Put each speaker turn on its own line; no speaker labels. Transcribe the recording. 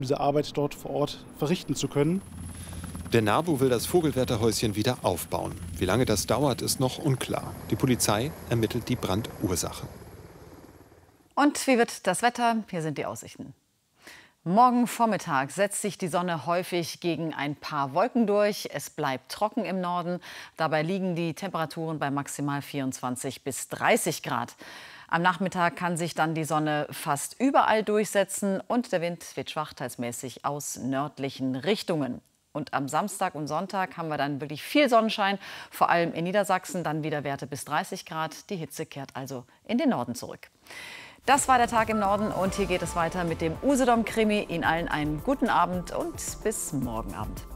diese Arbeit dort vor Ort verrichten zu können.
Der NABU will das Vogelwärterhäuschen wieder aufbauen. Wie lange das dauert, ist noch unklar. Die Polizei ermittelt die Brandursache.
Und wie wird das Wetter? Hier sind die Aussichten. Morgen Vormittag setzt sich die Sonne häufig gegen ein paar Wolken durch. Es bleibt trocken im Norden. Dabei liegen die Temperaturen bei maximal 24 bis 30 Grad. Am Nachmittag kann sich dann die Sonne fast überall durchsetzen und der Wind weht schwach, teils mäßig aus nördlichen Richtungen. Und am Samstag und Sonntag haben wir dann wirklich viel Sonnenschein, vor allem in Niedersachsen, dann wieder Werte bis 30 Grad. Die Hitze kehrt also in den Norden zurück. Das war der Tag im Norden und hier geht es weiter mit dem Usedom-Krimi. Ihnen allen einen guten Abend und bis morgen Abend.